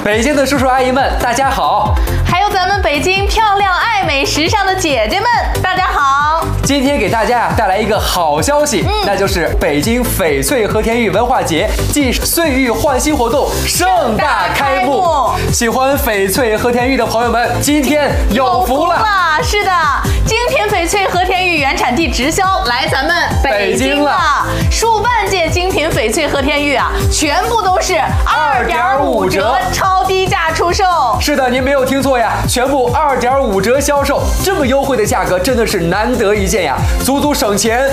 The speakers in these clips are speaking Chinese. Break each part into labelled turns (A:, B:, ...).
A: 北京的叔叔阿姨们，大家好！
B: 还有咱们北京漂亮、爱美、时尚的姐姐们，大家好！
A: 今天给大家带来一个好消息，那就是北京翡翠和田玉文化节暨岁玉焕新活动盛大开幕。喜欢翡翠和田玉的朋友们，今天有福了！
B: 是的，精品翡翠和田玉原产地直销来咱们北京了，数万件精品翡翠和田玉啊，全部都是2.5折超低价出售。
A: 是的，您没有听错呀，全部2.5折销售，这么优惠的价格真的是难得一见呀，足足省钱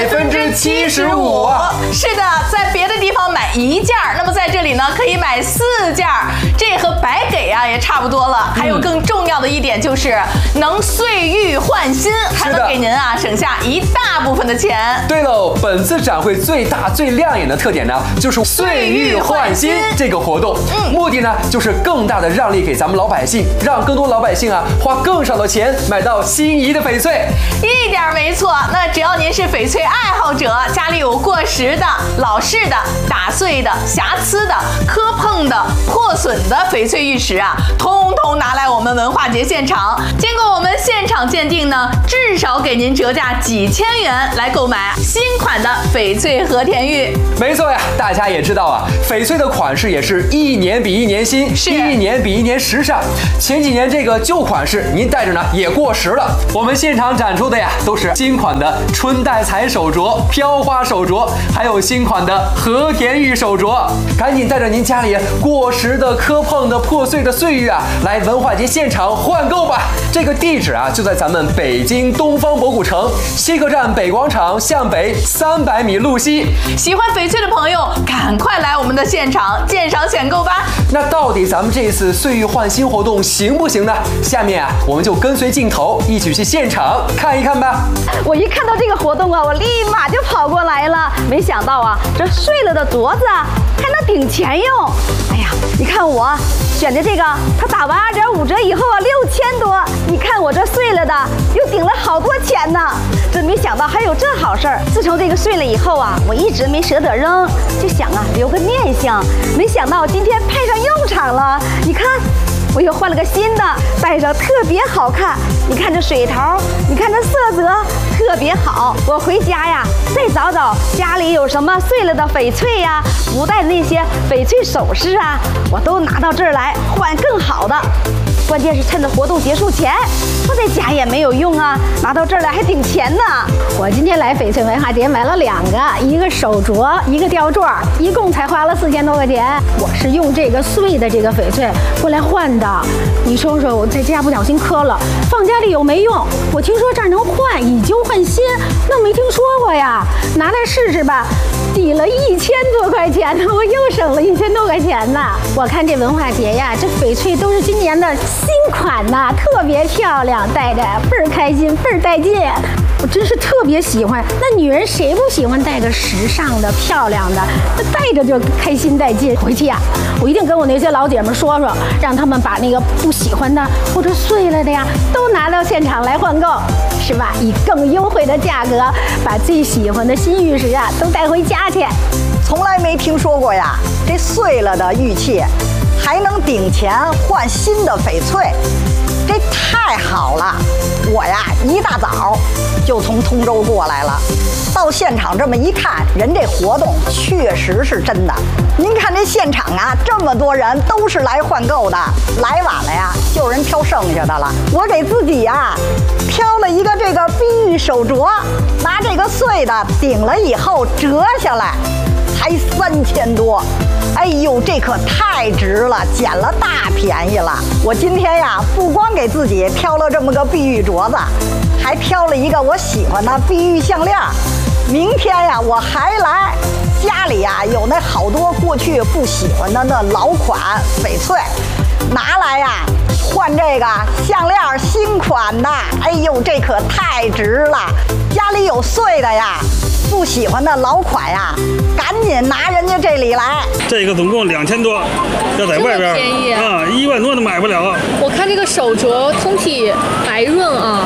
A: 75%啊！
B: 是的，在别的地方买1件，那么在这里呢可以买4件，这和白给啊也差不多了。还有更重要的一点就是能岁玉焕新，还能给您啊省下一大部分的钱。
A: 对喽，本次展会最大最亮眼的特点呢，就是岁玉焕新这个活动，目的呢就是更大的让利给咱们老百姓，让更多老百姓啊花更少的钱买到心仪的翡翠。
B: 一点没错，那只要您是翡翠爱好者，家里有过时的、老式的、打碎的、瑕疵的、磕碰的、破损的翡翠玉石啊，通通拿来我们文化节现场，经过我们现场鉴定呢，至少给您折价几千元来购买新款的翡翠和田玉。
A: 没错呀，大家也知道啊，翡翠的款式也是一年比一年新，一年比一年时尚。前几年这个旧款式您戴着呢也过时了，我们现场展出的呀都是新款的春带彩手镯、飘花手镯，还有新款的和田玉手镯。赶紧带着您家里过时的、磕碰的、破碎的岁玉啊，来文化节现场换购吧。这个地址啊就在咱们北京东方博古城西客站北广场向北300米路西。
B: 喜欢翡翠的朋友，赶快来我们的现场鉴赏选购吧。
A: 那到底咱们这次岁玉焕新活动行不行呢？下面啊，我们就跟随镜头一起去现场看一看吧。
C: 我一看到这个活动啊，我立马就跑过来了。没想到啊，这碎了的镯子啊，还能顶钱用。哎呀，你看我选的这个，它打完2.5折以后啊，6000多。你看我这碎了的，又顶了好多钱呢。真没想到还有这好事儿。自从这个碎了以后啊，我一直没舍得扔，就想啊留个念想。没想到今天派上用场了。你看，我又换了个新的，戴着特别好看。你看这水头，你看这色泽特别好。我回家呀，再找找家里有什么碎了的翡翠呀，不戴的那些翡翠首饰啊，我都拿到这儿来换更好的。关键是趁着活动结束前，放在家也没有用啊，拿到这儿来还顶钱呢。
D: 我今天来翡翠文化节买了2个，一个手镯，一个吊坠，一共才花了4000多块钱。我是用这个碎的这个翡翠过来换的。你说说，我在家不小心磕了，放家里有没用？我听说这儿能换，以旧换新，那没听说过呀。拿来试试吧，抵了1000多块钱呢，我又省了1000多块钱呢。我看这文化节呀，这翡翠都是今年的新款呐，特别漂亮，戴着倍儿开心，倍儿带劲。我真是特别喜欢。那女人谁不喜欢戴个时尚的、漂亮的？戴着就开心带劲。回去呀，我一定跟我那些老姐们说说，让他们把那个不喜欢的或者碎了的呀，都拿到现场来换购，是吧？以更优惠的价格，把最喜欢的新玉石啊都带回家去。
E: 从来没听说过呀，这碎了的玉器还能顶钱换新的翡翠，这太好了！我呀一大早就从通州过来了，到现场这么一看，人这活动确实是真的。您看这现场啊，这么多人都是来换购的，来晚了呀，就有人挑剩下的了。我给自己呀挑了一个这个碧玉手镯，拿这个碎的顶了以后折下来，才3000多。哎呦，这可太值了，捡了大便宜了！我今天呀，不光给自己挑了这么个碧玉镯子，还挑了一个我喜欢的碧玉项链。明天呀，我还来，家里呀有那好多过去不喜欢的那老款翡翠，拿来呀换这个项链新款的。哎呦，这可太值了！家里有碎的呀，不喜欢的老款呀，赶紧拿人家这里来。
F: 这个总共2000多，要在外边
G: 便宜
F: 啊，1万多都买不了。
G: 我看这个手镯通体白润啊，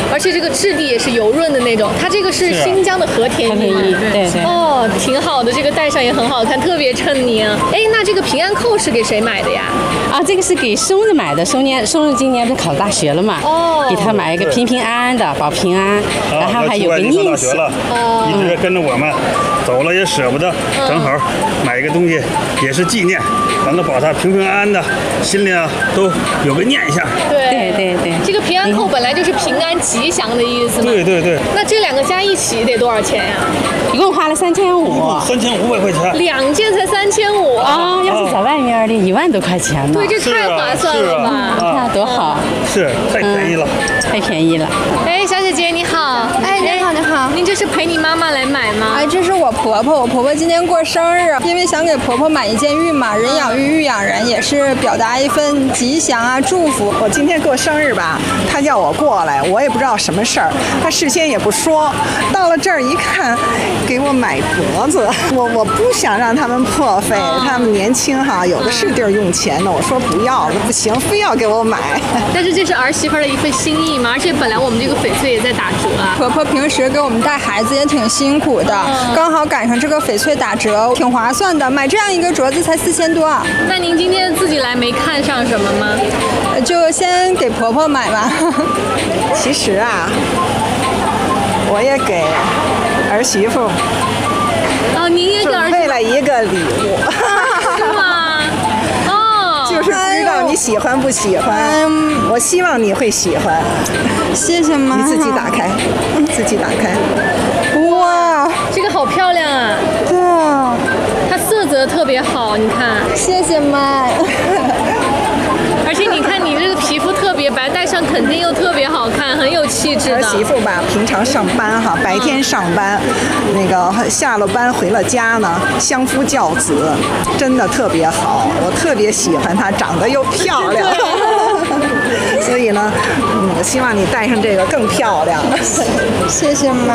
B: 而且这个质地也是油润的那种。它这个是新疆的和田玉，
G: 对。
B: 哦，挺好的，这个戴上也很好看，特别衬你啊。哎，那这个平安扣是给谁买的呀？
G: 啊，这个是给孙子买的，孙子今年不是考大学了嘛？哦，给他买一个平平安安的，保平安，然后还有个念想。
F: 一直跟着我们，走了也舍不得，正好买一个东西也是纪念，完了保他平平安安的，心里啊都有个念想。
B: 对，这个平安扣本来就是平安吉祥的意思嘛。
F: 对。
B: 那这两个加一起得多少钱呀？
G: 一共花了3500。
F: 3500块钱。
B: 2件才3500
G: 啊！要是在外面的1万多块钱呢。
B: 对，这太划算了吧？
G: 你看多好。
F: 是，太便宜了。
G: 太便宜了。
B: 哎，小姐姐你好。
H: 哎，你好。
B: 您这是陪你妈妈来买吗？
H: 哎，这是我婆婆，我婆婆今天过生日，因为想给婆婆买一件玉嘛，人养玉，玉养人，也是表达一份吉祥啊，祝福。
I: 我今天过生日吧，她叫我过来，我也不知道什么事儿，她事先也不说，到了这儿一看，给我买镯子，我不想让他们破费，他们年轻哈，有的是地儿用钱的，我说不要，不行，非要给我买。
B: 但是这是儿媳妇的一份心意嘛，而且本来我们这个翡翠也在打折啊。
H: 婆婆平时给我们带孩子也挺辛苦的，刚好赶上这个翡翠打折，挺划算的，买这样一个镯子才4000多。
B: 那您今天自己来没看上什么吗？
H: 就先给婆婆买吧。
I: 其实啊，我也给儿媳妇
B: 您也给儿媳妇
I: 准备了一个礼物。
B: 是吗？哦，
I: 就是不知道你喜欢不喜欢，我希望你会喜欢。
H: 谢谢妈。
I: 你自己打开，自己打开。
H: 哇，
B: 这个好漂亮啊！
H: 对啊，
B: 它色泽特别好，你看。
H: 谢谢妈。
B: 而且你看你这个皮肤特别白，戴上肯定又特别好看，很有气质的。
I: 儿媳妇吧，平常上班哈，白天上班，那个下了班回了家呢，相夫教子，真的特别好，我特别喜欢她，长得又漂亮。所以呢，我希望你戴上这个更漂亮。
H: 谢谢妈。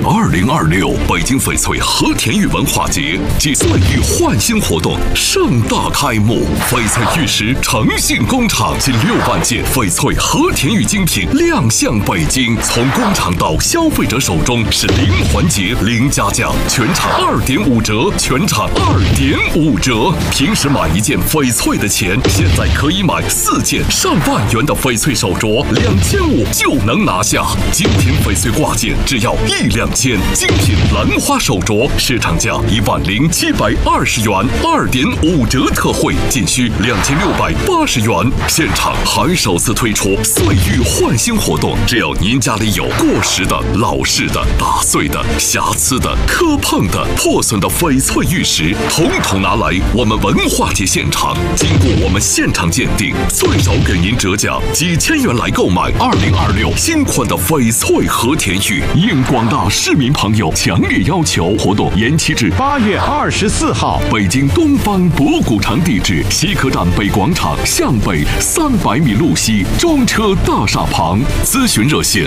J: 2026北京翡翠和田玉文化节暨岁玉焕新活动盛大开幕，翡翠玉石诚信工厂近6万件翡翠和田玉精品亮相北京，从工厂到消费者手中是零环节零加价，全场2.5折，全场2.5折。平时买一件翡翠的钱，现在可以买4件上万元的翡翠手镯，2500就能拿下。精品翡翠挂件只要1两千，精品兰花手镯市场价10720元，2.5折特惠，仅需2680元。现场还首次推出岁玉焕新活动，只要您家里有过时的、老式的、打碎的、瑕疵的、磕碰的、破损的翡翠玉石，统统拿来我们文化节现场，经过我们现场鉴定，最少给您折价几千元来购买2026新款的翡翠和田玉。应广大市民朋友强烈要求，活动延期至8月24号。北京东方博古城地址：西客站北广场向北300米路西，中车大厦旁。咨询热线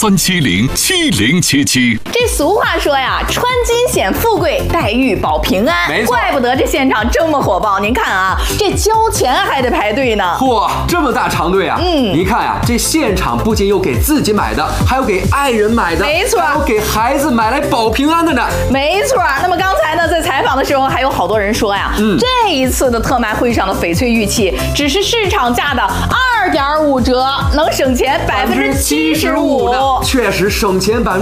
J: 83707077。
B: 这俗话说呀，穿金显富贵，戴玉保平安。
A: 没错，
B: 怪不得这现场这么火爆。您看啊，这交钱还得排队呢。
A: 嚯，这么大长队啊！您看呀，这现场不仅有给自己买的，还有给爱人买的，
B: 没错，
A: 还有给孩子买来保平安的呢。
B: 没错。那么刚才呢，在采访的时候，还有好多人说呀，这一次的特卖会上的翡翠玉器只是市场价的2.5折，能省钱75%。
A: 确实省钱